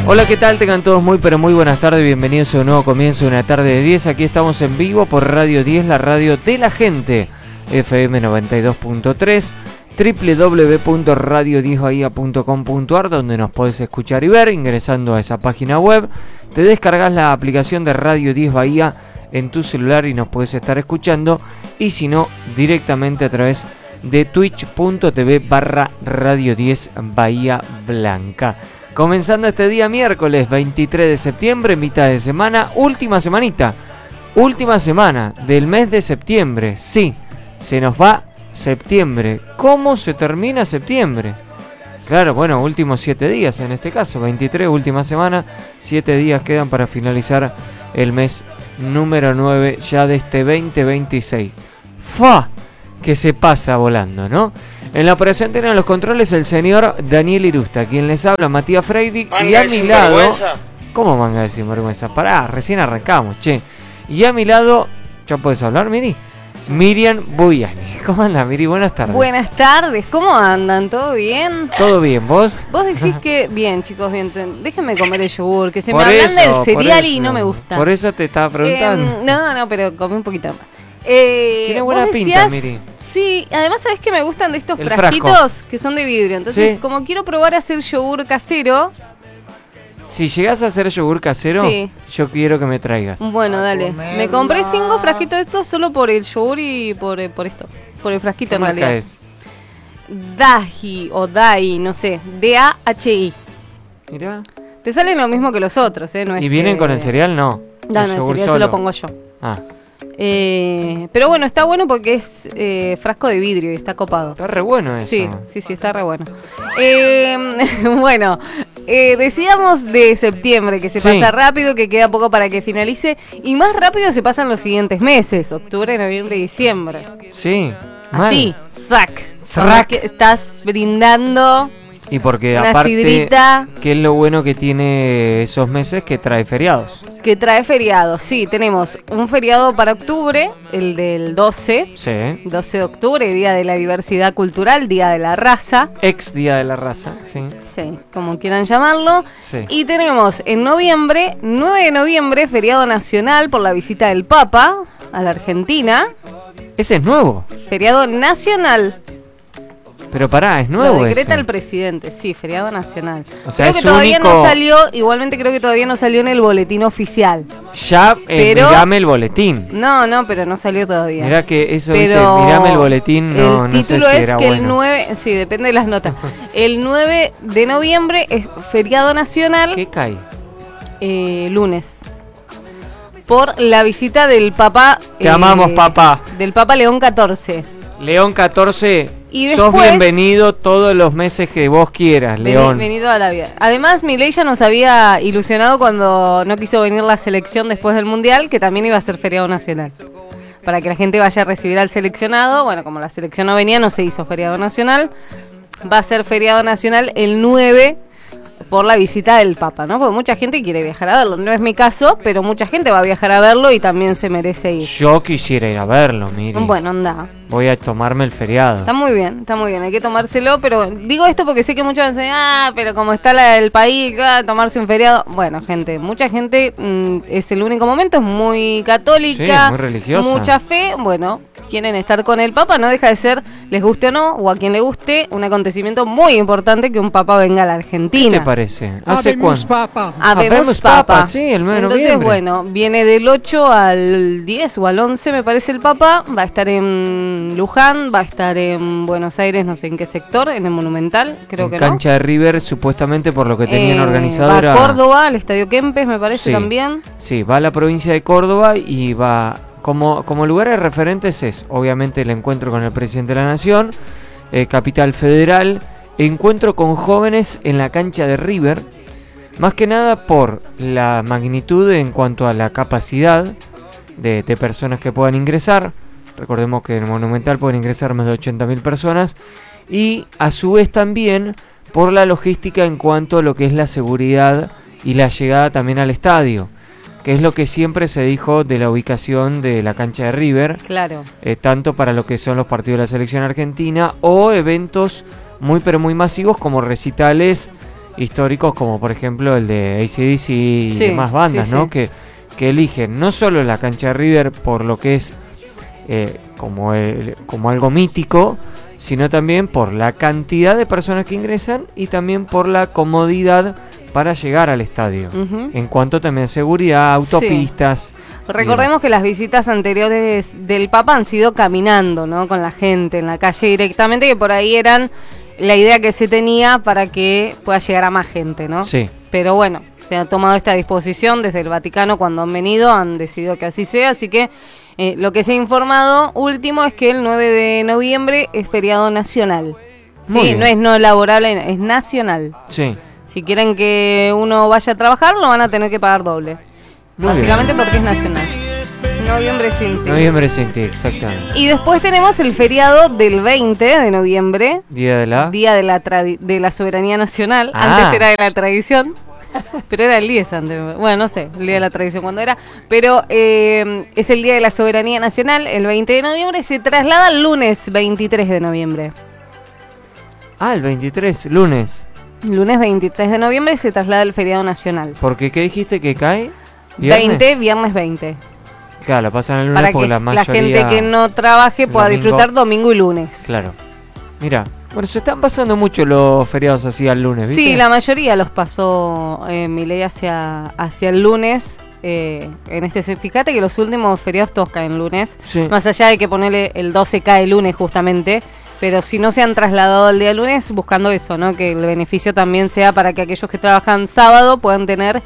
Hola, ¿qué tal? Tengan todos muy pero muy buenas tardes, bienvenidos a un nuevo comienzo de una tarde de 10. Aquí estamos en vivo por Radio 10, la radio de la gente, FM 92.3, www.radio10bahia.com.ar, donde nos podés escuchar y ver. Ingresando a esa página web, te descargas la aplicación de Radio 10 Bahía en tu celular y nos podés estar escuchando, y si no, directamente a través de twitch.tv/Radio 10 Bahía Blanca. Comenzando este día miércoles 23 de septiembre, mitad de semana, última semana del mes de septiembre. Sí, se nos va septiembre. ¿Cómo se termina septiembre? Claro, bueno, últimos 7 días en este caso, 23, última semana, 7 días quedan para finalizar el mes número 9 ya de este 2026. ¡Fa! Que se pasa volando, ¿no? En la operación tienen los controles el señor Daniel Irusta, quien les habla, Matías Freidi, y a mi lado... ¿Cómo manga de sinvergüenza? Pará, recién arrancamos, che. Y a mi lado, ¿ya puedes hablar, Miri? Miriam Buyani. ¿Cómo anda, Miri? Buenas tardes. Buenas tardes, ¿cómo andan? ¿Todo bien? Todo bien, ¿vos? Vos decís que... Bien, chicos, bien. Déjenme comer el yogur, que se me hablan del cereal y no me gusta. Por eso te estaba preguntando. No, pero comí un poquito más. Tiene buena pinta, Miri. Sí, además sabés que me gustan de estos frasquitos que son de vidrio. Entonces, ¿sí? Como quiero probar a hacer yogur casero. Si llegás a hacer yogur casero, sí, yo quiero que me traigas. Bueno, dale. Me compré 5 frasquitos de estos solo por el yogur y por esto. Por el frasquito en realidad. Es? Dahi o Dai, no sé. D-A-H-I. Mirá. Te salen lo mismo que los otros, ¿eh? No es ¿y vienen con el cereal? No. No, el cereal se lo pongo yo. Ah. Pero bueno, está bueno porque es frasco de vidrio y está copado. Está re bueno eso. Sí, está re bueno. Bueno, decíamos de septiembre, que se pasa rápido, que queda poco para que finalice. Y más rápido se pasan los siguientes meses, octubre, noviembre y diciembre. Sí. Así, sac. Estás brindando. Y porque una aparte, sidrita, ¿qué es lo bueno que tiene esos meses? Que trae feriados. Sí, tenemos un feriado para octubre, el del 12. Sí. 12 de octubre, Día de la Diversidad Cultural, Día de la Raza. Ex Día de la Raza, sí. Sí, como quieran llamarlo. Sí. Y tenemos en noviembre, 9 de noviembre, feriado nacional por la visita del Papa a la Argentina. ¿Ese es nuevo? Feriado nacional. Pero pará, es nuevo. Lo decreta ese. El presidente, sí, feriado nacional. O sea, creo que todavía no salió, igualmente creo que todavía no salió en el boletín oficial. Ya, pero, mirame el boletín. No, pero no salió todavía. Mirá que eso, pero viste, mirame el boletín, no, el no sé título si es era que bueno. El 9, sí, depende de las notas. El 9 de noviembre es feriado nacional. ¿Qué cae? Lunes. Por la visita del Papa. Te amamos, Papa. Del Papa León XIV. León XIV. Y después, sos bienvenido todos los meses que vos quieras, León. Bienvenido a la vida. Además, Milei ya nos había ilusionado cuando no quiso venir la selección después del Mundial, que también iba a ser feriado nacional. Para que la gente vaya a recibir al seleccionado. Bueno, como la selección no venía, no se hizo feriado nacional. Va a ser feriado nacional el 9 por la visita del Papa, ¿no? Porque mucha gente quiere viajar a verlo. No es mi caso, pero mucha gente va a viajar a verlo y también se merece ir. Yo quisiera ir a verlo, mire. Bueno, anda. Voy a tomarme el feriado. Está muy bien, hay que tomárselo, pero digo esto porque sé que muchos dicen, pero como está el país, tomarse un feriado. Bueno, gente, mucha gente es el único momento, es muy católica, sí, muy religiosa, mucha fe, bueno, quieren estar con el Papa, no deja de ser, les guste o no, o a quien le guste, un acontecimiento muy importante que un Papa venga a la Argentina. ¿Qué te parece? ¿Hace cuánto? Habemos Papa. Sí, el 9 de Entonces, noviembre. bueno, viene del 8 al 10 o al 11, me parece, el Papa, va a estar en Luján, va a estar en Buenos Aires, no sé en qué sector, en el Monumental, creo en que cancha de River, supuestamente por lo que tenían organizado. Va a Córdoba, al Estadio Kempes, me parece, también. Sí, va a la provincia de Córdoba y va, como lugares referentes es, obviamente, el encuentro con el presidente de la Nación, Capital Federal, encuentro con jóvenes en la cancha de River, más que nada por la magnitud en cuanto a la capacidad de personas que puedan ingresar. Recordemos que en el Monumental pueden ingresar más de 80.000 personas. Y a su vez también por la logística en cuanto a lo que es la seguridad y la llegada también al estadio, que es lo que siempre se dijo de la ubicación de la cancha de River. Claro. Tanto para lo que son los partidos de la selección argentina o eventos muy pero muy masivos como recitales históricos como por ejemplo el de AC/DC y Sí, demás bandas, sí, ¿no? sí. Que eligen no solo la cancha de River por lo que es como algo mítico, sino también por la cantidad de personas que ingresan y también por la comodidad para llegar al estadio. Ujú. En cuanto también a seguridad, autopistas. Recordemos que las visitas anteriores del Papa han sido caminando, ¿no? Con la gente en la calle directamente, que por ahí eran la idea que se tenía para que pueda llegar a más gente, ¿no? Sí. Pero bueno, se ha tomado esta disposición desde el Vaticano cuando han venido, han decidido que así sea, así que lo que se ha informado último es que el 9 de noviembre es feriado nacional. Muy Sí, bien. no es no laborable, es nacional. Sí. Si quieren que uno vaya a trabajar, lo van a tener que pagar doble. Muy Básicamente porque es nacional. Noviembre sin ti. Noviembre sin ti, exactamente. Y después tenemos el feriado del 20 de noviembre, Día de la... Día de la Soberanía Nacional. Ah. Antes era de la tradición, pero era el 10 antes. Bueno, no sé, el Día de la Tradición cuándo era. Pero es el Día de la Soberanía Nacional, el 20 de noviembre. Se traslada al lunes 23 de noviembre. Ah, el 23, lunes. Lunes 23 de noviembre se traslada el feriado nacional. Porque ¿qué dijiste que cae? ¿Viernes? 20, viernes 20. Claro, lo pasan el lunes Para porque que la la mayoría... gente que no trabaje pueda domingo. disfrutar domingo y lunes. Claro. Mira, bueno, se están pasando mucho los feriados así al lunes, ¿viste? Sí, la mayoría los pasó Milei hacia el lunes. Fíjate que los últimos feriados todos caen lunes. Sí. Más allá de que ponerle el 12 cae lunes justamente. Pero si no se han trasladado al día lunes, buscando eso, ¿no? Que el beneficio también sea para que aquellos que trabajan sábado puedan tener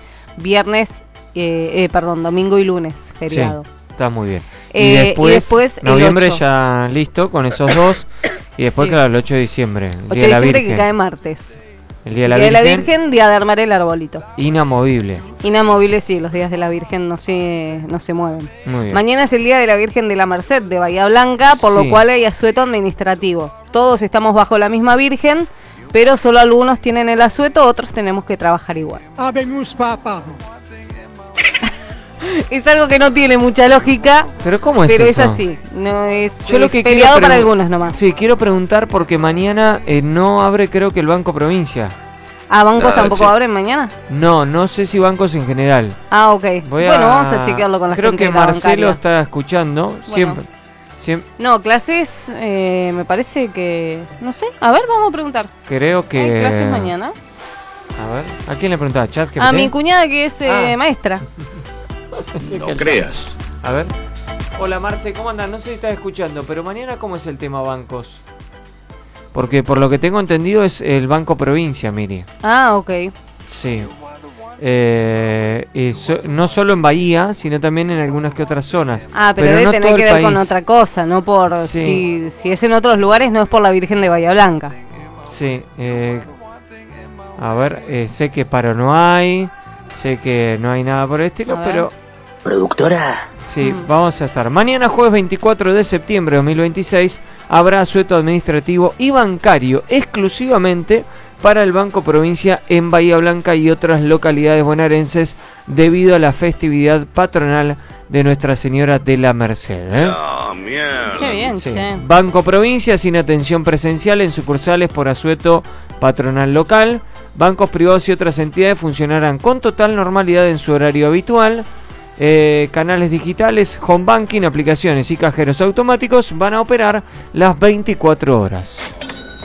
domingo y lunes feriado. Sí, está muy bien. Y después el noviembre 8. ya listo con esos dos. Y después, Sí. claro, el 8 de diciembre. El 8 Día de de la diciembre Virgen. que cae martes. El Día de Día la de la Virgen. Virgen, día de armar el arbolito. Inamovible. Inamovible, sí, los días de la Virgen no se mueven. Muy bien. Mañana es el Día de la Virgen de la Merced de Bahía Blanca, por Sí. lo cual hay asueto administrativo. Todos estamos bajo la misma Virgen, pero solo algunos tienen el asueto, otros tenemos que trabajar igual. Habemus Papa. Es algo que no tiene mucha lógica, Pero ¿cómo es pero eso? es así. No es, Yo lo es que feriado quiero para pregun- algunos nomás. Sí, quiero preguntar porque mañana no abre creo que el Banco Provincia. ¿Ah, bancos tampoco abren mañana? No sé si bancos en general. Ah, ok. Vamos a chequearlo con la creo gente que de la Marcelo bancaria. está escuchando. Bueno. Siempre. No, clases, me parece que... No sé, a ver, vamos a preguntar. Creo que... ¿Hay clases mañana? A ver, ¿a quién le preguntaba? ¿Chat? A mi cuñada que es maestra. No creas. A ver. Hola Marce, ¿cómo andas? No sé si estás escuchando, pero mañana ¿cómo es el tema bancos? Porque por lo que tengo entendido es el Banco Provincia, Miri. Ah, ok. Sí. No solo en Bahía, sino también en algunas que otras zonas. Ah, pero debe no tener todo que el ver con país. otra cosa, no por... Sí. Si es en otros lugares, no es por la Virgen de Bahía Blanca. Sí. A ver, sé que paro no hay, sé que no hay nada por el estilo, A ver. pero... Productora. Sí, vamos a estar. Mañana jueves 24 de septiembre de 2026 habrá asueto administrativo y bancario exclusivamente para el Banco Provincia en Bahía Blanca y otras localidades bonaerenses debido a la festividad patronal de Nuestra Señora de la Merced. Ah, mierda. Qué bien, Sí. che. Banco Provincia sin atención presencial en sucursales por asueto patronal local. Bancos privados y otras entidades funcionarán con total normalidad en su horario habitual. Canales digitales, home banking, aplicaciones y cajeros automáticos van a operar las 24 horas.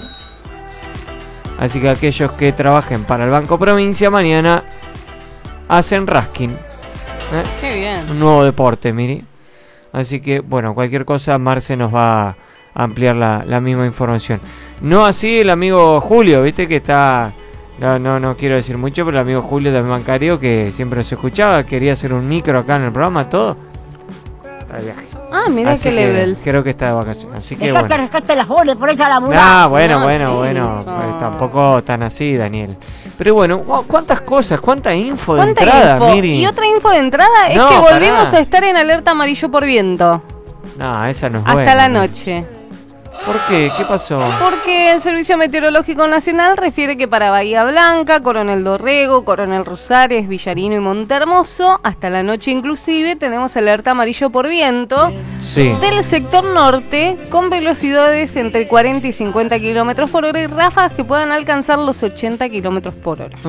Así que aquellos que trabajen para el Banco Provincia mañana hacen rasking. Qué bien. Un nuevo deporte, Miri. Así que, bueno, cualquier cosa, Marce nos va a ampliar la misma información. No así el amigo Julio, viste que está... No quiero decir mucho, pero el amigo Julio también bancario, que siempre nos escuchaba, quería hacer un micro acá en el programa, todo. Está de viaje. Ah, mira Así qué que level. Creo que está de vacaciones. Así que Dejá que bueno. rescate las bolas por esa labura. Ah, bueno, No, bueno. chico. Tampoco tan así, Daniel. Pero bueno, cuántas cosas, cuánta info de ¿Cuánta entrada, info? Miri. Y otra info de entrada es No, que volvimos pará. a estar en alerta amarillo por viento. No, esa no es Hasta buena, la ¿no? noche. ¿Por qué? ¿Qué pasó? Porque el Servicio Meteorológico Nacional refiere que para Bahía Blanca, Coronel Dorrego, Coronel Rosales, Villarino y Montehermoso, hasta la noche inclusive, tenemos alerta amarillo por viento Sí. del sector norte con velocidades entre 40 y 50 kilómetros por hora y ráfagas que puedan alcanzar los 80 kilómetros por hora.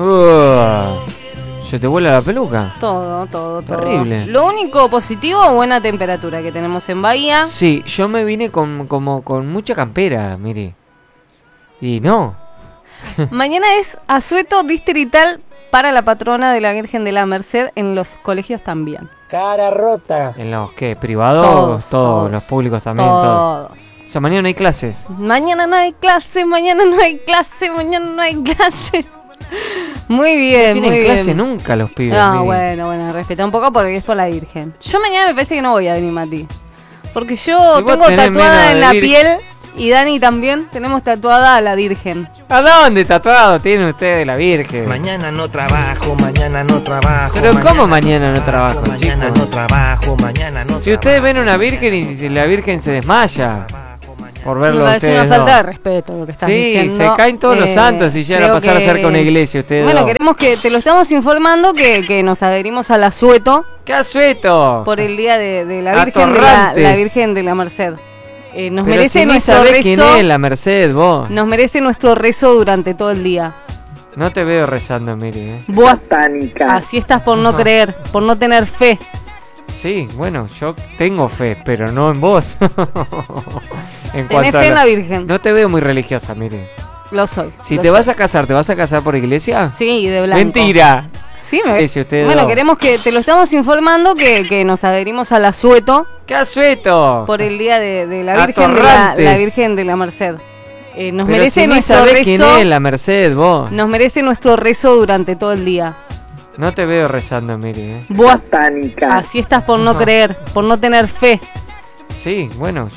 ¿Se te vuela la peluca? Todo. Terrible. Lo único positivo, buena temperatura que tenemos en Bahía. Sí, yo me vine con mucha campera, mire. Y no. Mañana es asueto distrital para la patrona de la Virgen de la Merced en los colegios también. Cara rota. ¿En los qué? ¿Privados? Todos. Los públicos también, todos. Todos. O sea, mañana no hay clases. Mañana no hay clase, mañana no hay clase, mañana no hay clase. Muy bien, No muy tienen clase bien. nunca los pibes. No, mire. bueno, respeta un poco porque es por la Virgen. Yo mañana me parece que no voy a venir, Mati. Porque yo Y vos tengo tenés tatuada menos en de la Virgen. piel y Dani también tenemos tatuada a la Virgen. ¿A dónde tatuado tiene usted de la Virgen? Mañana no trabajo, mañana no trabajo. Pero ¿cómo mañana no trabajo, Mañana chicos? no trabajo, mañana no Si ustedes ven una Virgen y si la Virgen se desmaya por Me verlo a parece ustedes una falta de dos. respeto lo que estás Sí, diciendo. se caen todos los santos y llegan a creo pasar a que- ser con la iglesia ustedes Bueno, dos. queremos que te lo estamos informando que nos adherimos al asueto ¡Qué asueto! por el día de la Virgen de la Atorrantes. Virgen de la Merced. Nos Pero merece si no nuestro sabés rezo. quién es la Merced, vos. Nos merece nuestro rezo durante todo el día. No te veo rezando, mire. Buah, Tánica. así estás por no creer, por no tener fe. Sí, bueno, yo tengo fe, pero no en vos. En Tenés cuanto a fe en la Virgen. No te veo muy religiosa, mire. Lo soy. Si lo te soy. vas a casar, ¿te vas a casar por iglesia? Sí, de blanco. Mentira. Sí, Ese ustedes Bueno, dos. queremos que te lo estamos informando que nos adherimos al asueto ¡Qué asueto! por el día de la Virgen de Atorrantes. la Virgen de la Merced. Nos Pero merece si ni nuestro sabés rezo. quién es la Merced, vos. Nos merece nuestro rezo durante todo el día. No te veo rezando, mire. Buah, Tánica. así estás por no creer, por no tener fe. Sí, bueno,